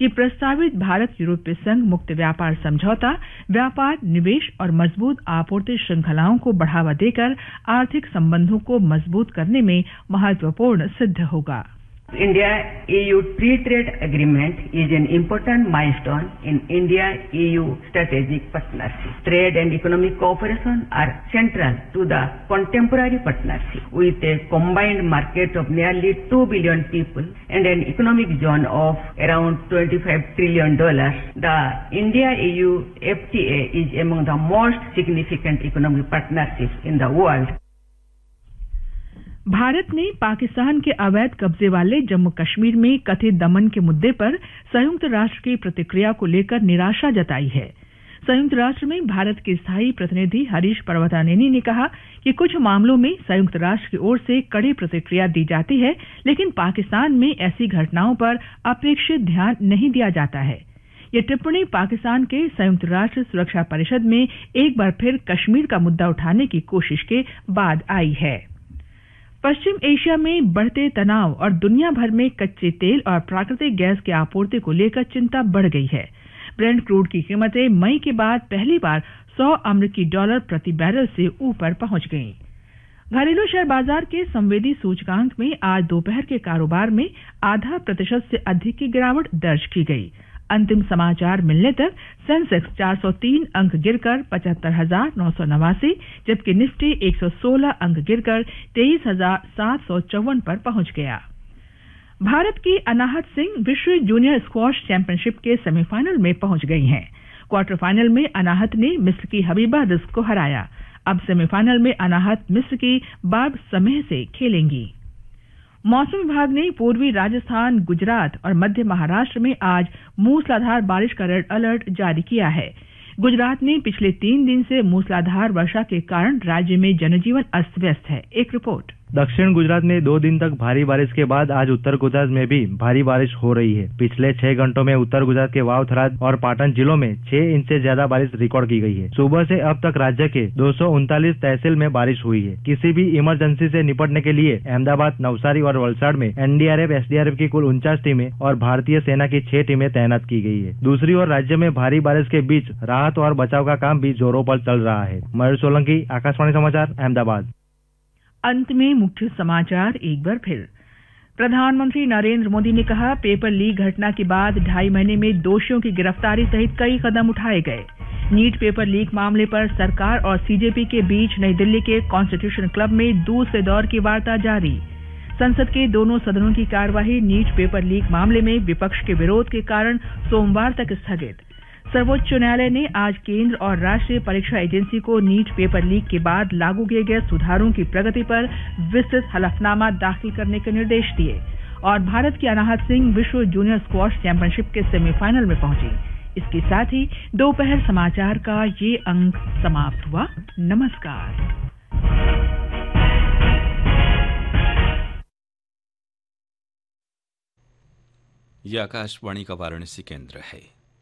कि प्रस्तावित भारत यूरोपीय संघ मुक्त व्यापार समझौता व्यापार, निवेश और मजबूत आपूर्ति श्रृंखलाओं को बढ़ावा देकर आर्थिक संबंधों को मजबूत करने में महत्वपूर्ण सिद्ध होगा। India-EU Free Trade Agreement is an important milestone in India-EU strategic partnership. Trade and economic cooperation are central to the contemporary partnership. With a combined market of nearly 2 billion people and an economic zone of around $25 trillion, the India-EU FTA is among the most significant economic partnerships in the world. Bharat ने पाकिस्तान के अवैध कब्जे वाले जम्मू कश्मीर में कथित दमन के मुद्दे पर संयुक्त राष्ट्र की प्रतिक्रिया को लेकर निराशा जताई है। संयुक्त राष्ट्र में भारत के स्थायी प्रतिनिधि हरीश पर्वतानेनी ने कहा कि कुछ मामलों में संयुक्त राष्ट्र की ओर से कड़ी प्रतिक्रिया दी जाती है, लेकिन पाकिस्तान में ऐसी घटनाओं पर अपेक्षित ध्यान नहीं दिया जाता है। ये टिप्पणी पाकिस्तान के संयुक्त राष्ट्र सुरक्षा परिषद में एक बार फिर कश्मीर का मुद्दा उठाने की कोशिश के बाद आई है। पश्चिम एशिया में बढ़ते तनाव और दुनिया भर में कच्चे तेल और प्राकृतिक गैस की आपूर्ति को लेकर चिंता बढ़ गई है। ब्रेंट क्रूड की कीमतें मई के बाद पहली बार $100 प्रति बैरल से ऊपर पहुंच गईं। घरेलू शेयर बाजार के संवेदी सूचकांक में आज दोपहर के कारोबार में 0.5% से अधिक की गिरावट दर्ज की गई। अंतिम समाचार मिलने तक सेंसेक्स 403 अंक गिरकर 75,989, जबकि निफ्टी 116 अंक गिरकर 23,754 पर पहुंच गया। भारत की अनाहत सिंह विश्व जूनियर स्क्वॉश चैंपियनशिप के सेमीफाइनल में पहुंच गई हैं। क्वार्टर फाइनल में अनाहत ने मिस्र की हबीबा रिस्क को हराया। अब सेमीफाइनल में अनाहत मिस्र की बार्ब समेह से खेलेंगी। मौसम विभाग ने पूर्वी राजस्थान, गुजरात और मध्य महाराष्ट्र में आज मूसलाधार बारिश का रेड अलर्ट जारी किया है। गुजरात में पिछले 3 दिन से मूसलाधार वर्षा के कारण राज्य में जनजीवन अस्त व्यस्त है। एक रिपोर्ट। दक्षिण गुजरात में 2 दिन तक भारी बारिश के बाद आज उत्तर गुजरात में भी भारी बारिश हो रही है। पिछले 6 घंटों में उत्तर गुजरात के वाव, थराद और पाटन जिलों में 6 इंच से ज्यादा बारिश रिकॉर्ड की गई है। सुबह से अब तक राज्य के 239 तहसील में बारिश हुई है। किसी भी इमरजेंसी से निपटने के लिए अहमदाबाद, नवसारी और वलसाड़ में एनडीआरएफ, एसडीआरएफ की कुल 49 टीमें और भारतीय सेना की 6 टीमें तैनात की गई है। दूसरी ओर राज्य में भारी बारिश के बीच राहत और बचाव का काम भी जोरों पर चल रहा है। मयूर सोलंकी, आकाशवाणी समाचार, अहमदाबाद। अंत में मुख्य समाचार एक बार फिर। प्रधानमंत्री नरेंद्र मोदी ने कहा, पेपर लीक घटना के बाद 2.5 महीने में दोषियों की गिरफ्तारी सहित कई कदम उठाए गए। नीट पेपर लीक मामले पर सरकार और सीजेपी के बीच नई दिल्ली के कॉन्स्टिट्यूशन क्लब में दूसरे दौर की वार्ता जारी। संसद के दोनों सदनों की कार्यवाही नीट पेपर लीक मामले में विपक्ष के विरोध के कारण सोमवार तक स्थगित। सर्वोच्च न्यायालय ने आज केंद्र और राष्ट्रीय परीक्षा एजेंसी को नीट पेपर लीक के बाद लागू किए गए सुधारों की प्रगति पर विस्तृत हलफनामा दाखिल करने के निर्देश दिए। और भारत की अनाहत सिंह विश्व जूनियर स्क्वॉश चैंपियनशिप के सेमीफाइनल में पहुंची। इसके साथ ही दोपहर समाचार का ये अंक समाप्त हुआ। नमस्कार। यह आकाशवाणी का वाराणसी केंद्र है।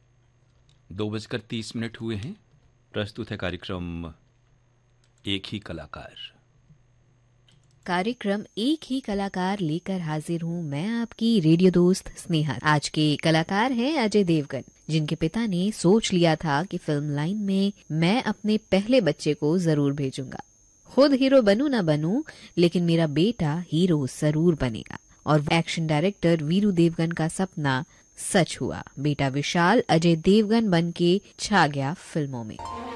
2:30 हुए हैं। प्रस्तुत है कार्यक्रम एक ही कलाकार। कार्यक्रम एक ही कलाकार लेकर हाजिर हूँ मैं, आपकी रेडियो दोस्त स्नेहा। आज के कलाकार हैं अजय देवगन, जिनके पिता ने सोच लिया था कि फिल्म लाइन में मैं अपने पहले बच्चे को जरूर भेजूंगा। खुद हीरो बनूं ना बनूं, लेकिन मेरा बेटा हीरो जरूर बनेगा। और एक्शन डायरेक्टर वीरू देवगन का सपना सच हुआ। बेटा विशाल अजय देवगन बन के छा गया फिल्मों में।